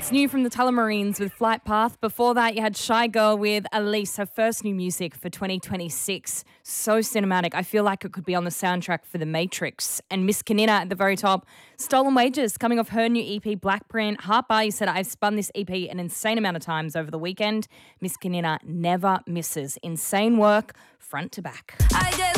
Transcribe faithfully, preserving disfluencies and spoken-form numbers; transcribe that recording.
That's new from the Tullamarines with Flight Path. Before that, you had Shy Girl with Elise, her first new music for twenty twenty-six. So cinematic. I feel like it could be on the soundtrack for The Matrix. And Miss Kanina at the very top. Stolen Wages, coming off her new E P, Blackprint. Heart Bar, you said, I've spun this E P an insane amount of times over the weekend. Miss Kanina never misses. Insane work, front to back. I just